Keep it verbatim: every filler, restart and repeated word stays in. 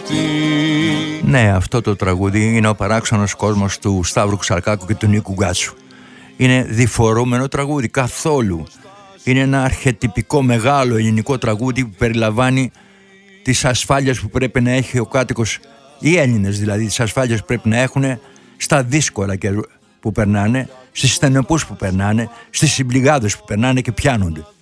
Ναι, αυτό το τραγούδι είναι ο παράξενος κόσμος του Σταύρου Ξαρκάκου και του Νίκου Γκάτσου. Είναι διφορούμενο τραγούδι καθόλου. Είναι ένα αρχετυπικό μεγάλο ελληνικό τραγούδι που περιλαμβάνει τις ασφάλειες που πρέπει να έχει ο κάτοικος, οι Έλληνες δηλαδή, τις ασφάλειες που πρέπει να έχουν στα δύσκολα που περνάνε, στις στενοπούς που περνάνε, στις συμπληγάδες που περνάνε και πιάνονται.